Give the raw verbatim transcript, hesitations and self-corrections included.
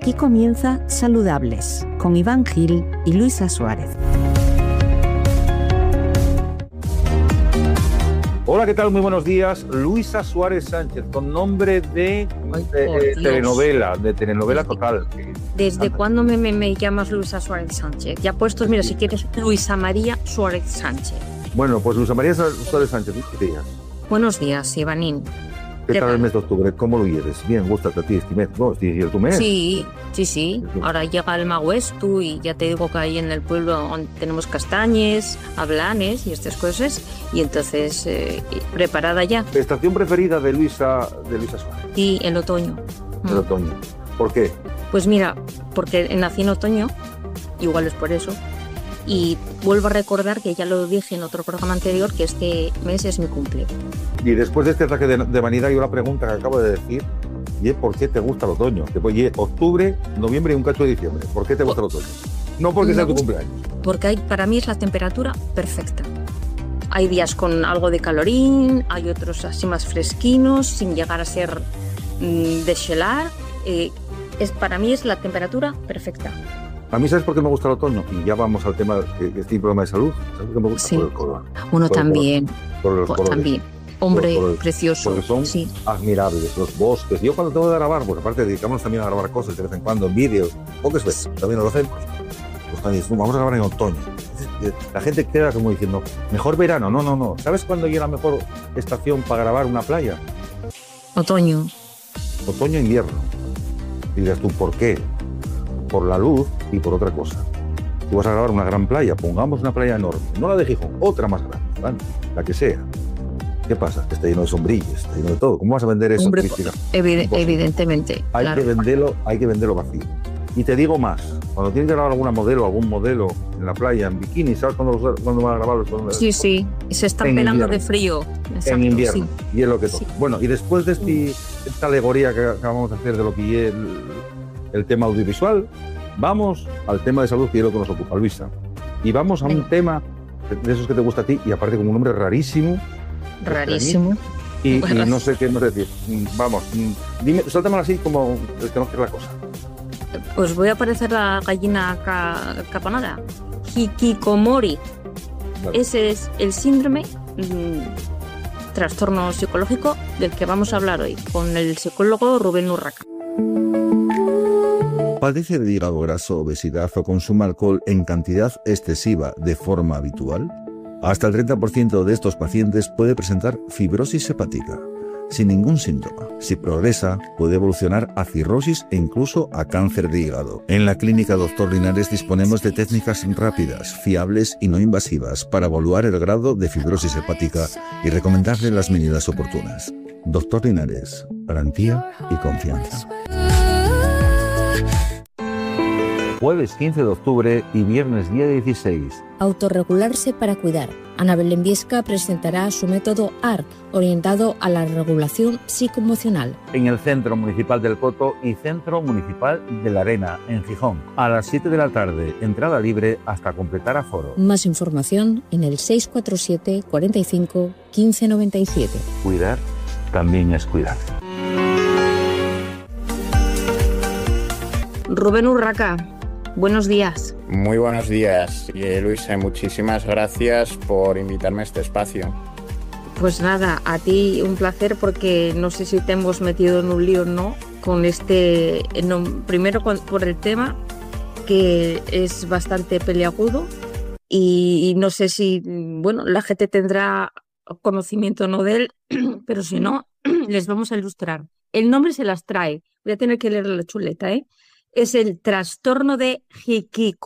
Aquí comienza Saludables, con Iván Gil y Luisa Suárez. Hola, ¿qué tal? Muy buenos días. Luisa Suárez Sánchez, con nombre de, Ay, de eh, telenovela, de telenovela total. ¿Desde cuándo me, me, me llamas Luisa Suárez Sánchez? Ya puestos, mira, si quieres, Luisa María Suárez Sánchez. Bueno, pues Luisa María Suárez Sánchez, ¿qué días? Buenos días, Ivanín. ¿Qué tal el mes de octubre? ¿Cómo lo lleves? Bien, gústate a ti este mes. ¿No? ¿Este tu mes? Sí, sí, sí. Ahora llega el Maguestu y ya te digo que ahí en el pueblo tenemos castañes, hablanes y estas cosas. Y entonces, eh, preparada ya. ¿Estación preferida de Luisa, de Luisa Suárez? Sí, el otoño. El mm. otoño. ¿Por qué? Pues mira, porque nací en otoño, igual es por eso. Y vuelvo a recordar que ya lo dije en otro programa anterior, que este mes es mi cumple. Y después de este ataque de, de vanidad, hay una pregunta que acabo de decir, y es ¿por qué te gusta el otoño? Después, y es octubre, noviembre y un cacho de diciembre. ¿Por qué te gusta el otoño? No porque sea tu cumpleaños. Porque hay, para mí es la temperatura perfecta. Hay días con algo de calorín, hay otros así más fresquinos, sin llegar a ser mmm, de xelar. Eh, es, para mí es la temperatura perfecta. A mí, ¿sabes por qué me gusta el otoño? Y ya vamos al tema que es un problema de salud. ¿Sabes por qué me gusta? Sí. Por el color. Uno por también. Por los colores. También. Hombre, por, por el, precioso. Porque son sí. admirables, los bosques. Yo cuando tengo que grabar, pues aparte dedicamos también a grabar cosas de vez en cuando, en vídeos, pocas veces, también lo hacemos. Pues cuando dices, vamos a grabar en otoño. La gente queda como diciendo, mejor verano. No, no, no. ¿Sabes cuándo llega la mejor estación para grabar una playa? Otoño. Otoño e invierno. Y dirás tú, ¿por qué? Por la luz y por otra cosa. Tú vas a grabar una gran playa, pongamos una playa enorme, no la de Gijón, otra más grande, ¿vale? La que sea. ¿Qué pasa? Que está lleno de sombrillas, está lleno de todo. ¿Cómo vas a vender eso? Hombre, evi- evidentemente. Hay, claro. que venderlo, hay que venderlo vacío. Y te digo más, cuando tienes que grabar alguna modelo, algún modelo en la playa, en bikini, ¿sabes cuándo, cuándo van a grabarlos? Sí, sí, se están pelando invierno. De frío. Exacto, en invierno, sí. Y es lo que toca. Sí. Bueno, y después de este, esta alegoría que acabamos de hacer de lo que es el, el tema audiovisual, vamos al tema de salud, que es lo que nos ocupa, Luisa. Y vamos a un Venga. tema de esos que te gusta a ti, y aparte con un nombre rarísimo. Rarísimo. Y, y no sé qué más decir. Vamos, dime, suéltamelo así como el que no quiere la cosa. Pues voy a parecer la gallina ca- caponada. Hikikomori. Vale. Ese es el síndrome, mmm, trastorno psicológico del que vamos a hablar hoy, con el psicólogo Rubén Urraca. ¿Padece de hígado graso, obesidad o consume alcohol en cantidad excesiva de forma habitual? Hasta el treinta por ciento de estos pacientes puede presentar fibrosis hepática, sin ningún síntoma. Si progresa, puede evolucionar a cirrosis e incluso a cáncer de hígado. En la clínica Doctor Linares disponemos de técnicas rápidas, fiables y no invasivas para evaluar el grado de fibrosis hepática y recomendarle las medidas oportunas. Doctor Linares, garantía y confianza. Jueves quince de octubre y viernes día dieciséis. Autorregularse para cuidar. Ana Belén Viesca presentará su método A R, orientado a la regulación psicoemocional. En el Centro Municipal del Coto y Centro Municipal de la Arena, en Gijón. A las siete de la tarde, entrada libre hasta completar aforo. Más información en el seis cuatro siete, cuarenta y cinco, quince noventa y siete. Cuidar también es cuidar. Rubén Urraca. Buenos días. Muy buenos días, y, Luisa, muchísimas gracias por invitarme a este espacio. Pues nada, a ti un placer, porque no sé si te hemos metido en un lío o no con este, no, primero con, por el tema que es bastante peliagudo y, y no sé si, bueno, la gente tendrá conocimiento o no de él, pero si no, les vamos a ilustrar. El nombre se las trae, voy a tener que leer la chuleta, ¿eh? Es el trastorno de Hikikomori.